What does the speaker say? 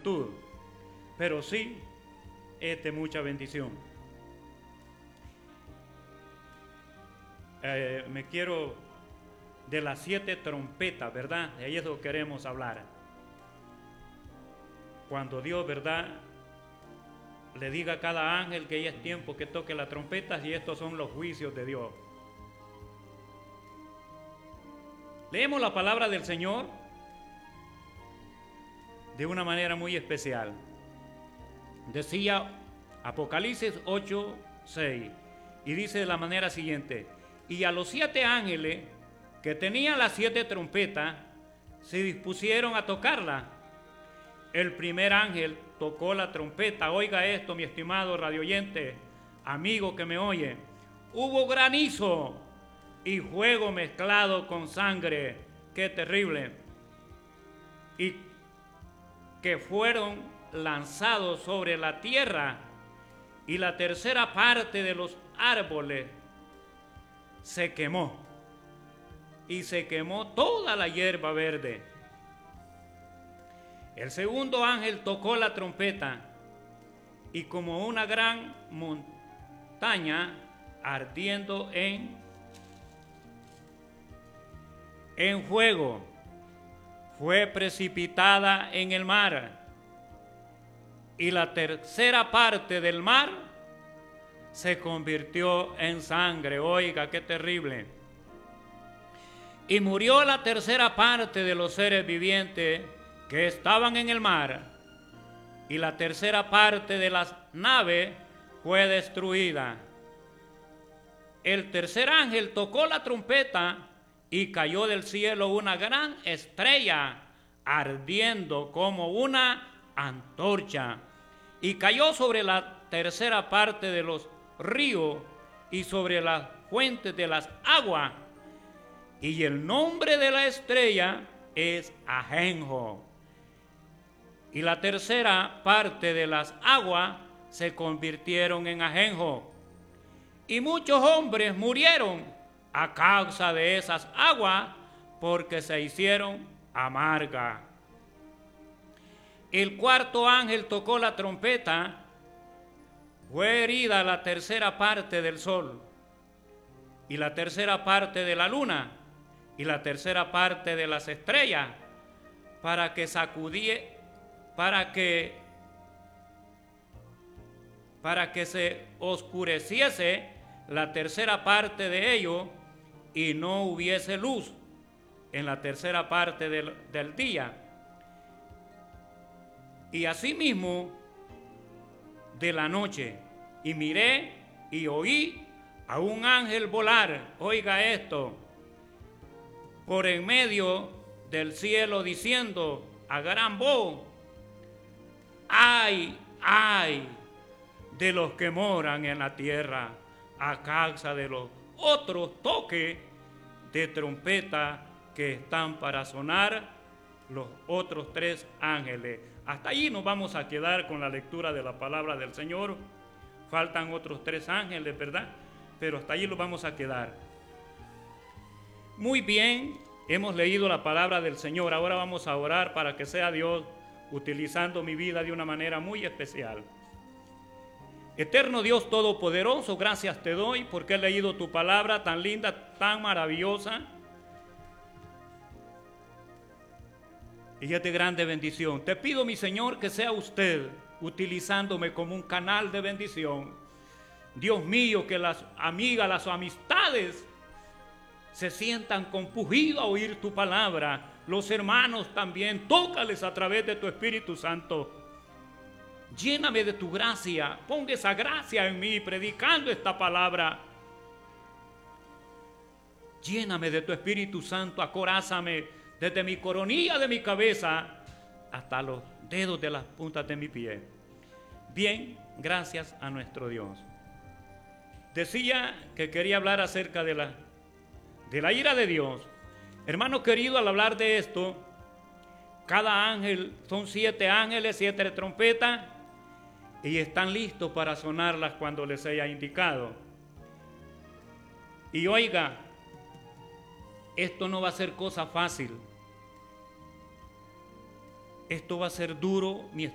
juventud, pero sí es de mucha bendición. Me quiero de las 7 trompetas, ¿verdad? De ahí es lo que queremos hablar. Cuando Dios, ¿verdad?, le diga a cada ángel que ya es tiempo que toque las trompetas, y estos son los juicios de Dios. Leemos la palabra del Señor de una manera muy especial. Decía Apocalipsis 8:6, y dice de la manera siguiente: y a los 7 ángeles que tenían las 7 trompetas se dispusieron a tocarla. El primer ángel tocó la trompeta. Oiga esto, mi estimado radioyente, amigo que me oye. Hubo granizo y fuego mezclado con sangre. ¡Qué terrible! Y que fueron lanzados sobre la tierra, y la tercera parte de los árboles se quemó, y se quemó toda la hierba verde. El segundo ángel tocó la trompeta, y como una gran montaña ardiendo en fuego fue precipitada en el mar, y la tercera parte del mar se convirtió en sangre. Oiga, qué terrible. Y murió la tercera parte de los seres vivientes que estaban en el mar, y la tercera parte de las naves fue destruida. El tercer ángel tocó la trompeta, y cayó del cielo una gran estrella ardiendo como una antorcha, y cayó sobre la tercera parte de los ríos y sobre las fuentes de las aguas, y el nombre de la estrella es Ajenjo. Y la tercera parte de las aguas se convirtieron en ajenjo, y muchos hombres murieron a causa de esas aguas, porque se hicieron amargas. El cuarto ángel tocó la trompeta. Fue herida la tercera parte del sol, y la tercera parte de la luna, y la tercera parte de las estrellas, para que se oscureciese la tercera parte de ellos, y no hubiese luz en la tercera parte del día. Y asimismo de la noche. Y miré y oí a un ángel volar, oiga esto, por en medio del cielo, diciendo a gran voz: ¡ay, ay de los que moran en la tierra, a causa de los otros toques de trompeta que están para sonar los otros 3 ángeles! Hasta allí nos vamos a quedar con la lectura de la palabra del Señor. Faltan otros 3 ángeles, ¿verdad? Pero hasta allí los vamos a quedar. Muy bien, hemos leído la palabra del Señor. Ahora vamos a orar para que sea Dios utilizando mi vida de una manera muy especial. Eterno Dios Todopoderoso, gracias te doy porque he leído tu palabra tan linda, tan maravillosa, y es de grande bendición. Te pido, mi Señor, que sea usted utilizándome como un canal de bendición. Dios mío, que las amigas, las amistades se sientan compungidos a oír tu palabra. Los hermanos también, tócales a través de tu Espíritu Santo. Lléname de tu gracia, ponga esa gracia en mí predicando esta palabra. Lléname de tu Espíritu Santo, acorázame desde mi coronilla de mi cabeza hasta los dedos de las puntas de mi pie. Bien, gracias a nuestro Dios. Decía que quería hablar acerca de la ira de Dios. Hermano querido, al hablar de esto, cada ángel, son 7 ángeles, 7 trompetas, y están listos para sonarlas cuando les haya indicado. Y oiga, esto no va a ser cosa fácil. Esto va a ser duro, mi